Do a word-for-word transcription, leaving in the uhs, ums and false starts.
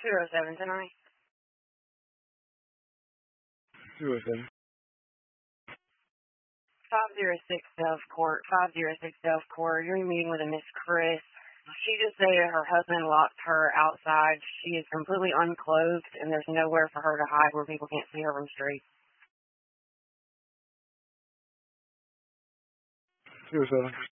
two oh seven tonight. two oh seven. five oh six Dove Court. five oh six Dove Court. You're in a meeting with a Miss Chris. She just said her husband locked her outside. She is completely unclothed, and there's nowhere for her to hide where people can't see her from the street. two oh seven.